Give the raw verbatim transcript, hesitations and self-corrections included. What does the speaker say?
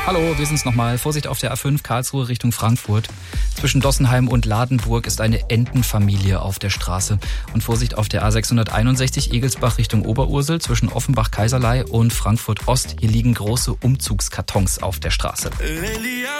Hallo, wir sind's nochmal. Vorsicht auf der A fünf Karlsruhe Richtung Frankfurt. Zwischen Dossenheim und Ladenburg ist eine Entenfamilie auf der Straße. Und Vorsicht auf der A sechshunderteinundsechzig Egelsbach Richtung Oberursel zwischen Offenbach-Kaiserlei und Frankfurt Ost. Hier liegen große Umzugskartons auf der Straße.